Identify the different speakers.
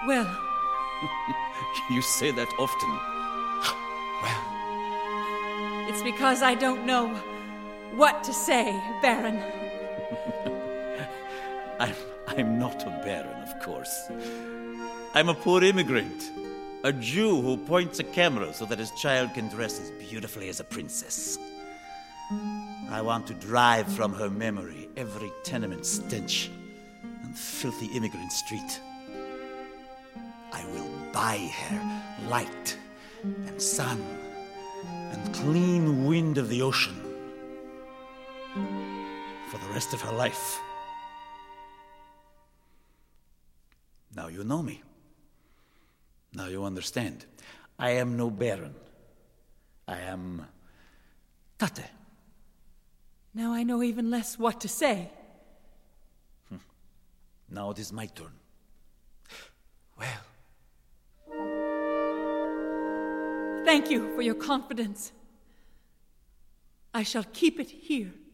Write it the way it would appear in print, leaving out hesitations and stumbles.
Speaker 1: Well,
Speaker 2: You say that often. Well,
Speaker 1: it's because I don't know what to say, Baron.
Speaker 2: I'm not a baron, of course. I'm a poor immigrant. A Jew who points a camera so that his child can dress as beautifully as a princess. I want to drive from her memory every tenement stench and filthy immigrant street. I will buy her light and sun and clean wind of the ocean for the rest of her life. Now you know me. Now you understand. I am no baron. I am Tate.
Speaker 1: Now I know even less what to say.
Speaker 2: Now it is my turn. Well,
Speaker 1: Thank you for your confidence. I shall keep it here.